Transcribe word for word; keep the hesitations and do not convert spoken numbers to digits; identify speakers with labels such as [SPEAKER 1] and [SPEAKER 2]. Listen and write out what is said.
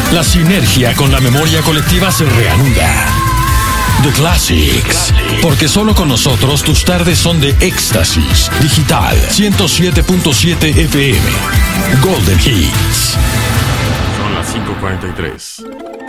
[SPEAKER 1] La sinergia con la memoria colectiva se reanuda. The Classics. Porque solo con nosotros tus tardes son de éxtasis. Digital ciento siete punto siete F M. Golden Hits.
[SPEAKER 2] Son las cinco cuarenta y tres.